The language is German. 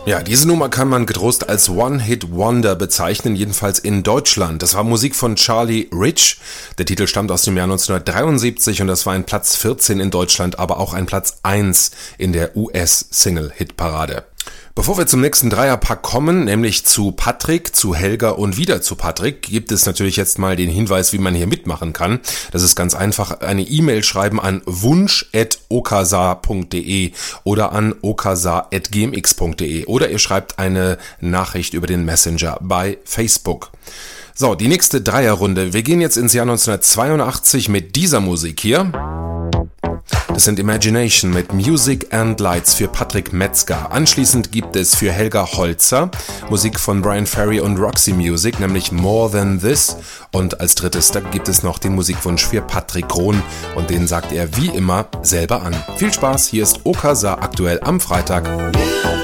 Ja, diese Nummer kann man getrost als One-Hit-Wonder bezeichnen, jedenfalls in Deutschland. Das war Musik von Charlie Rich. Der Titel stammt aus dem Jahr 1973 und das war ein Platz 14 in Deutschland, aber auch ein Platz 1 in der US-Single-Hitparade. Bevor wir zum nächsten Dreierpack kommen, nämlich zu Patrick, zu Helga und wieder zu Patrick, gibt es natürlich jetzt mal den Hinweis, wie man hier mitmachen kann. Das ist ganz einfach, eine E-Mail schreiben an wunsch@okasa.de oder an okasa@gmx.de oder ihr schreibt eine Nachricht über den Messenger bei Facebook. So, die nächste Dreierrunde. Wir gehen jetzt ins Jahr 1982 mit dieser Musik hier. Das sind Imagination mit Music and Lights für Patrick Metzger. Anschließend gibt es für Helga Holzer Musik von Brian Ferry und Roxy Music, nämlich More Than This. Und als drittes, da gibt es noch den Musikwunsch für Patrick Krohn und den sagt er wie immer selber an. Viel Spaß, hier ist Okasa aktuell am Freitag.